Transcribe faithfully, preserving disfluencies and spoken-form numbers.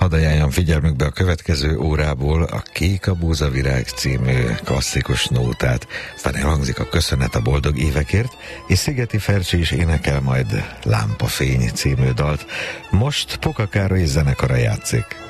hadd ajánljam figyelmükbe a következő órából a Kék a búzavirág című klasszikus nótát. Aztán elhangzik a Köszönet a boldog évekért, és Szigeti Fercsi is énekel majd Lámpafény című dalt. Most Poka Károly zenekara játszik.